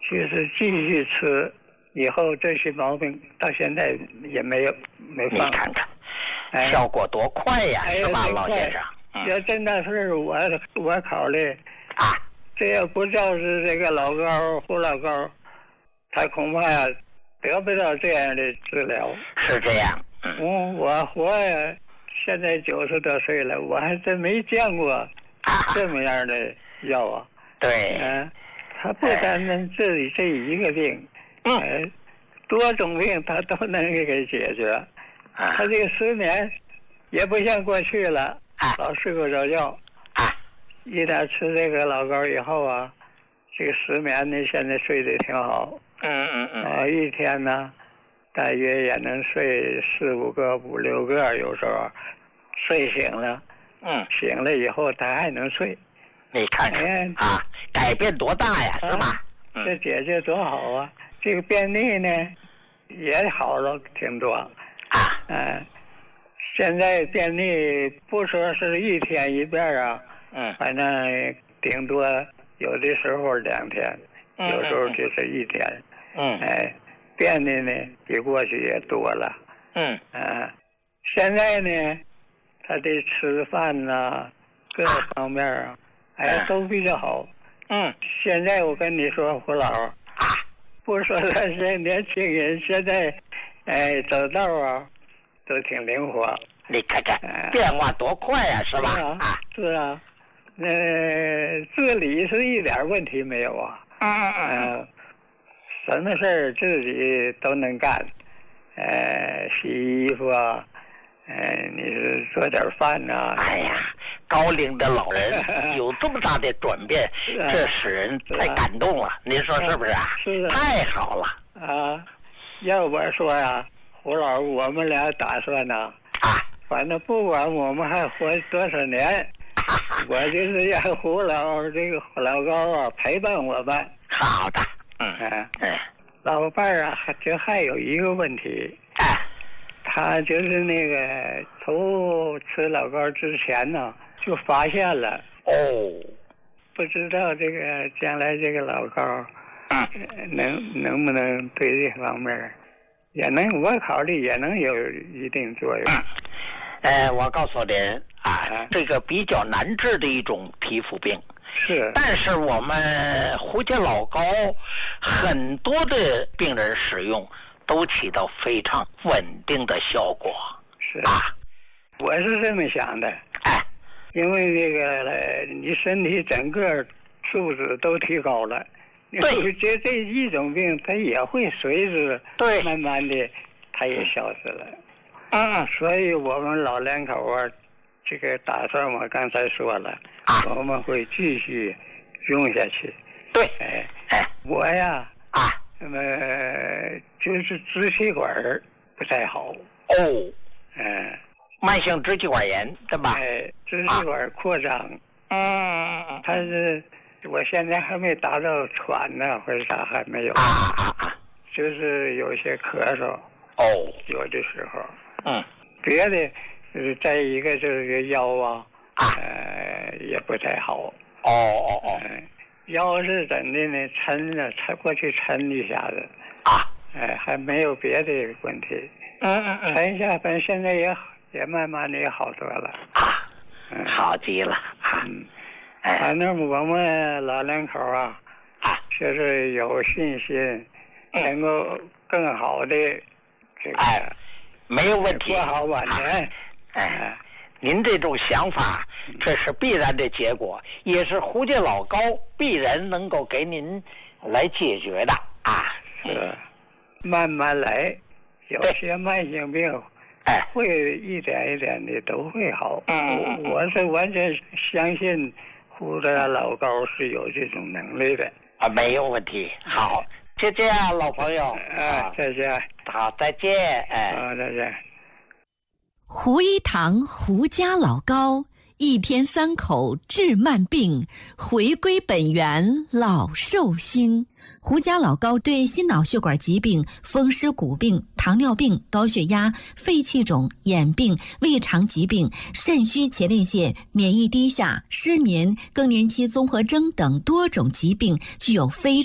就是继续吃，以后这些毛病到现在也没放。 你看看，效果多快呀，是吧，老先生？ 要真的是我考虑啊， 这要不照是这个老高胡老高，他恐怕呀得不到这样的治疗。 是这样。 我活呀，现在90多岁了，我还真没见过这么样的药啊。 对。 他不单单治理这一个病，多种病他都能给解决。他这个失眠也不像过去了，老睡不着觉。一旦吃这个老膏以后啊，这个失眠呢现在睡得挺好。一天呢大约也能睡4、5个、5、6个，有时候睡醒了，醒了以后他还能睡。 你看看改变多大呀，是吧？ 这解决多好啊！这个便秘呢也好了挺多。现在便秘不说是1天1遍啊，反正顶多有的时候2天，有时候就是1天。便秘呢比过去也多了。现在呢他的吃饭呐各方面啊都比较好。现在我跟你说，胡老不说他是年轻人，现在走道啊都挺灵活。 你看看变化多快呀，是吧？ 是啊，自理是一点问题没有啊。什么事儿自己都能干。洗衣服啊，你是做点饭呐。 哎呀，高龄的老人有这么大的转变，这使人太感动了。您说是不是啊？ 是。 太好了。 要我说呀，胡老，我们俩打算呢，反正不管我们还活多少年，我就是让胡老这个老高啊陪伴我们。 好的。 老伴儿啊，这还有一个问题。他就是那个头吃老膏之前呢，就发现了。不知道这个将来这个老膏，能不能对这方面也能，我考虑也能有一定作用。 我告诉您这个比较难治的一种皮肤病。 是。 但是我们胡家老膏很多的病人使用都起到非常稳定的效果。 是。我是这么想的。因为这个你身体整个素质都提高了。 对。 这一种病它也会随之慢慢的它也消失了。所以我们老两口啊，这个打算我刚才说了，我们会继续用下去。 对。 我呀就是支气管不太好。 慢性支气管炎，对吧？ 支气管扩张。它是我现在还没达到喘呢，或者啥还没有。就是有些咳嗽。有的时候。别的再一个就是腰啊，也不太好。腰是怎的呢？抻过去抻一下子。还没有别的问题。抻一下，反正现在也慢慢的也好多了。 好极了。 反正我们老两口啊，就是有信心能够更好的这个。 没有问题。 过好晚年。 您这种想法，这是必然的结果，也是胡家老膏必然能够给您来解决的。 是。慢慢来，有些慢性病会一点一点的都会好。我是完全相信胡家老膏是有这种能力的。 没有问题。好，就这样，老朋友。 再见。 好，再见。 再见。 胡一堂胡家老膏，1天3口治慢病，回归本源老寿星。胡家老膏对心脑血管疾病、风湿骨病、糖尿病、高血压、肺气肿、眼病、胃肠疾病、肾虚前列腺、免疫低下、失眠、更年期综合征等多种疾病具有非